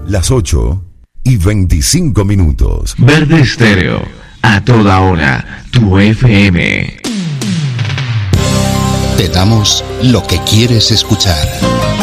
Las 8:25. Verde Estéreo, a toda hora, tu FM. Te damos lo que quieres escuchar.